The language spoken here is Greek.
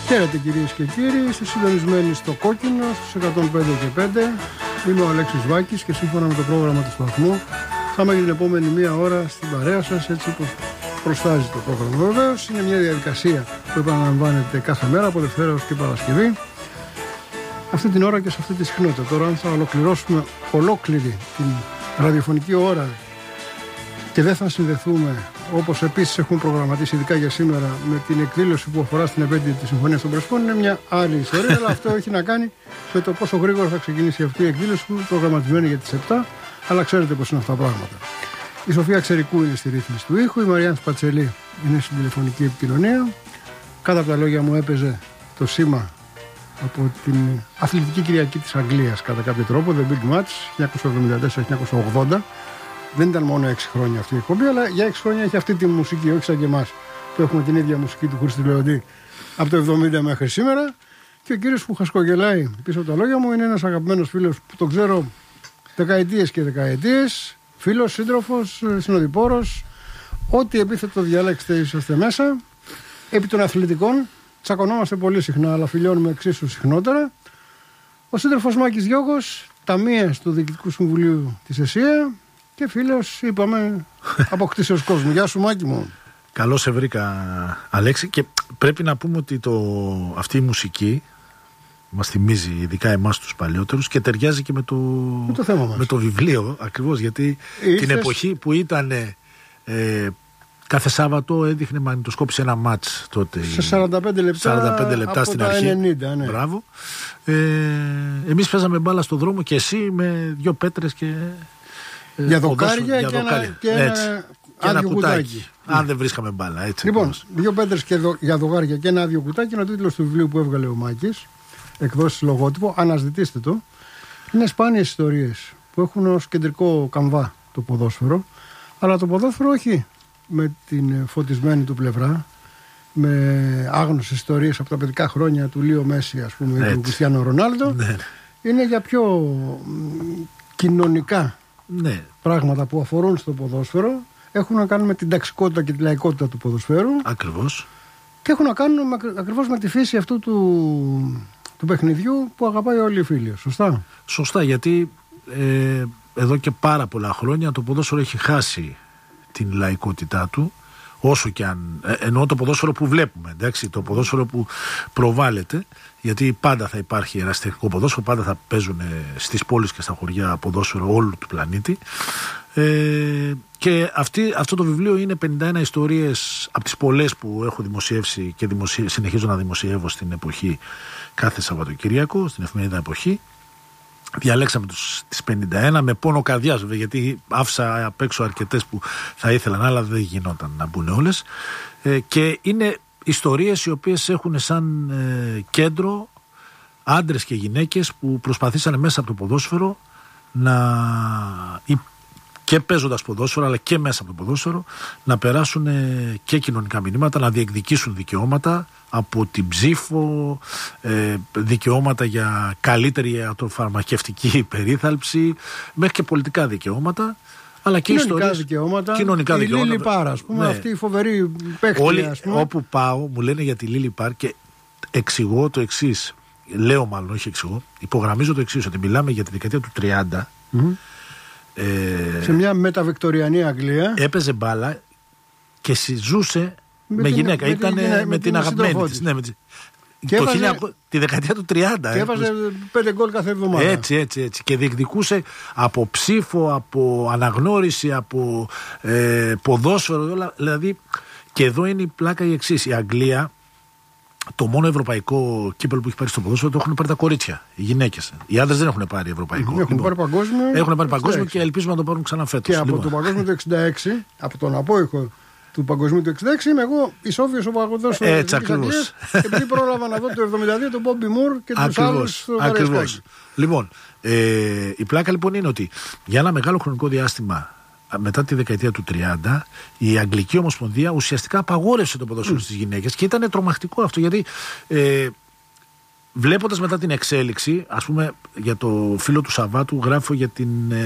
Χαίρετε κυρίες και κύριοι, είστε συντονισμένοι στο Κόκκινο στους 105 και 5. Είμαι ο Αλέξης Βάκης και σύμφωνα με το πρόγραμμα του σταθμού θα είμαι για την επόμενη μία ώρα στην παρέα σας, έτσι όπως προστάζει το πρόγραμμα. Βεβαίως είναι μια διαδικασία που επαναλαμβάνεται κάθε μέρα από Δευτέρα ως και Παρασκευή, αυτή την ώρα και σε αυτή τη συχνότητα. Τώρα αν θα ολοκληρώσουμε ολόκληρη την ραδιοφωνική ώρα και δεν θα συνδεθούμε, όπως επίσης έχουν προγραμματίσει ειδικά για σήμερα, με την εκδήλωση που αφορά στην επέτειο της Συμφωνίας των Πρεσπών, είναι μια άλλη ιστορία, αλλά αυτό έχει να κάνει με το πόσο γρήγορα θα ξεκινήσει αυτή η εκδήλωση που είναι προγραμματισμένη για τις 7, αλλά ξέρετε πώς είναι αυτά τα πράγματα. Η Σοφία Ξερικού είναι στη ρύθμιση του ήχου, η Μαριάννα Σπατσελή είναι στην τηλεφωνική επικοινωνία. Κάτω από τα λόγια μου έπαιζε το σήμα από την Αθλητική Κυριακή της Αγγλίας κατά κάποιο τρόπο, The Big Match 1974-1980. Δεν ήταν μόνο 6 χρόνια αυτή η εκπομπή, αλλά για 6 χρόνια έχει αυτή τη μουσική, όχι σαν και εμάς που έχουμε την ίδια μουσική του Χρήστη Λεοντή από το 70 μέχρι σήμερα. Και ο κύριος που χασκογελάει πίσω από τα λόγια μου είναι ένας αγαπημένος φίλος που τον ξέρω δεκαετίες και δεκαετίες. Φίλος, σύντροφος, συνοδοιπόρος. Ό,τι επίθετο διαλέξετε είσαστε μέσα. Επί των αθλητικών τσακωνόμαστε πολύ συχνά, αλλά φιλιώνουμε εξίσου συχνότερα. Ο σύντροφος Μάκης Γιώργος, ταμείας του Διοικητικού Συμβουλίου της ΕΣΥΑ. Και φίλος, είπαμε, αποκτήσεως κόσμου. Γεια σου Μάκη μου. Καλώς σε βρήκα Αλέξη, και πρέπει να πούμε ότι αυτή η μουσική μας θυμίζει ειδικά εμάς τους παλιότερους και ταιριάζει και με το βιβλίο ακριβώς, γιατί την εποχή που ήταν κάθε Σάββατο έδειχνε μαγνητοσκόπηση ένα μάτς τότε. Σε 45 λεπτά στην αρχή. 90, ναι. Μπράβο. Εμείς παίζαμε μπάλα στο δρόμο και εσύ με 2 πέτρες και... για δοκάρια και ένα άδειο κουτάκι. Αν δεν βρίσκαμε μπάλα, έτσι. Λοιπόν, 2 πέτρες για δοκάρια και ένα άδειο κουτάκι είναι ο τίτλος του βιβλίου που έβγαλε ο Μάκης, εκδόσεις Λογότυπο. Αναζητήστε το. Είναι σπάνιες ιστορίες που έχουν ως κεντρικό καμβά το ποδόσφαιρο, αλλά το ποδόσφαιρο όχι με την φωτισμένη του πλευρά, με άγνωσες ιστορίες από τα παιδικά χρόνια του Λίο Μέση, ας πούμε, ή του Κριστιάνο Ρονάλντο. Ναι. Είναι για πιο κοινωνικά πράγματα που αφορούν στο ποδόσφαιρο, έχουν να κάνουν με την ταξικότητα και τη λαϊκότητα του ποδοσφαίρου. Ακριβώς. Και έχουν να κάνουν ακριβώς με τη φύση αυτού του παιχνιδιού που αγαπάει όλοι οι φίλοι. Σωστά. Σωστά, γιατί εδώ και πάρα πολλά χρόνια το ποδόσφαιρο έχει χάσει την λαϊκότητά του, όσο και αν εννοώ το ποδόσφαιρο που βλέπουμε, εντάξει, το ποδόσφαιρο που προβάλλεται, γιατί πάντα θα υπάρχει ερασιτεχνικό ποδόσφαιρο, πάντα θα παίζουν στις πόλεις και στα χωριά ποδόσφαιρο όλου του πλανήτη, και αυτό το βιβλίο είναι 51 ιστορίες από τις πολλές που έχω δημοσιεύσει και συνεχίζω να δημοσιεύω στην Εποχή κάθε Σαββατοκύριακο, στην εφημερίδα Εποχή. Διαλέξαμε τις 51 με πόνο καρδιάς, βέβαια, γιατί άφησα απ' έξω αρκετές που θα ήθελαν, αλλά δεν γινόταν να μπουν όλες. Και είναι ιστορίες οι οποίες έχουν σαν κέντρο άντρες και γυναίκες που προσπαθήσανε μέσα από το ποδόσφαιρο και παίζοντας ποδόσφαιρο, αλλά και μέσα από το ποδόσφαιρο, να περάσουν και κοινωνικά μηνύματα, να διεκδικήσουν δικαιώματα από την ψήφο, δικαιώματα για καλύτερη ιατροφαρμακευτική περίθαλψη, μέχρι και πολιτικά δικαιώματα, αλλά και ιστορίες. Κοινωνικά δικαιώματα. Η Λίλι Πάρ, ας πούμε, αυτή η φοβερή παίκτρια. Όλοι όπου πάω μου λένε για τη Λίλι Πάρ και εξηγώ το εξής. Λέω μάλλον, όχι εξηγώ. Υπογραμμίζω το εξής, ότι μιλάμε για τη δεκαετία του 30. Σε μια μεταβικτοριανή Αγγλία. Έπαιζε μπάλα και ζούσε με γυναίκα. Ήταν με την αγαπημένη της. Ναι, τη δεκαετία του 30. Και έβαζε 5 γκολ κάθε εβδομάδα. Έτσι. Και διεκδικούσε από ψήφο, από αναγνώριση, από ποδόσφαιρο. Δηλαδή, και εδώ είναι η πλάκα η εξής. Η Αγγλία, το μόνο ευρωπαϊκό κύπελλο που έχει πάρει στο ποδόσφαιρο το έχουν πάρει τα κορίτσια, οι γυναίκες. Οι άντρες δεν έχουν πάρει ευρωπαϊκό. Έχουν πάρει παγκόσμιο. Έχουν πάρει παγκόσμιο και ελπίζουμε να το πάρουν ξανά φέτος. Και από το παγκόσμιο του 66, από τον απόϊχο του παγκοσμίου του 66, είμαι εγώ ισόβιος ο παγκοσμίος. Έτσι ακριβώς. Επειδή πρόλαβα να δω το 72 τον Μπόμπι Μουρ και τους άλλους στο Βαρεσκάκι. Λοιπόν, η πλάκα λοιπόν είναι ότι για ένα μεγάλο χρονικό διάστημα, μετά τη δεκαετία του 30, η Αγγλική Ομοσπονδία ουσιαστικά απαγόρευσε το ποδόσφαιρο στις γυναίκες και ήταν τρομακτικό αυτό, γιατί βλέποντας μετά την εξέλιξη, ας πούμε, για το φίλο του Σαββάτου γράφω για την